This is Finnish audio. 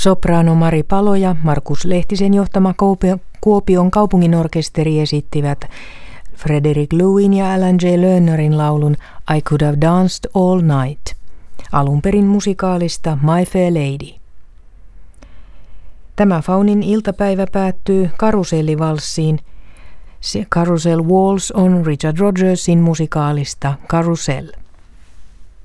Sopraano Mari Palo ja Markus Lehtisen johtama Kuopion kaupunginorkesteri esittivät Frederick Lewin ja Alan J. Lernerin laulun I Could Have Danced All Night, alun perin musikaalista My Fair Lady. Tämä Faunin iltapäivä päättyy karusellivalssiin. Carousel Waltz on Richard Rodgersin musikaalista Carousel.